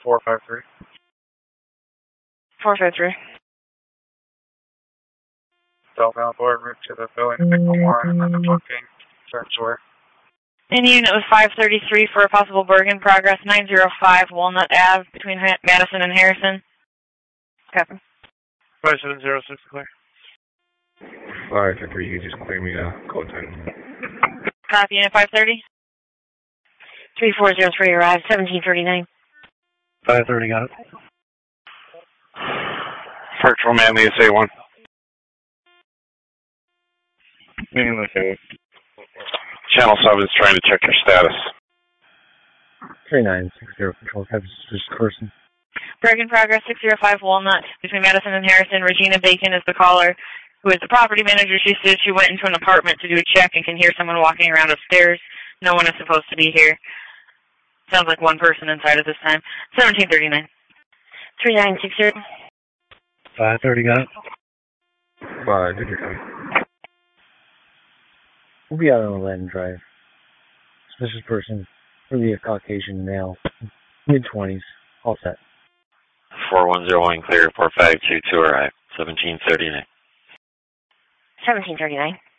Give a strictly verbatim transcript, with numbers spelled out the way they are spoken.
four five three. four five three. Southbound Ford, route to the filling signal one, and then the booking. Search where. In unit with five thirty-three for a possible Bergen progress, nine oh five Walnut Ave between Madison and Harrison. Copy. five seven zero six, clear. five fifty-three, you can just clear me uh, code time. Copy, unit five thirty. three four zero three arrived, seventeen thirty-nine. five thirty, got it. Virtual man, the S A one. Man, the S A one. Channel seven is trying to check your status. three nine six zero, control five, this person. Bergen progress, six oh five Walnut between Madison and Harrison. Regina Bacon is the caller, who is the property manager. She says she went into an apartment to do a check and can hear someone walking around upstairs. No one is supposed to be here. Sounds like one person inside at this time. seventeen thirty-nine. three nine six zero. five thirty, got it. five fifty-three. We'll be out on Aladdin Drive. Suspicious person, really a Caucasian male, mid-twenties, all set. four one zero one clear, four five two two arrive, seventeen thirty-nine. seventeen thirty-nine.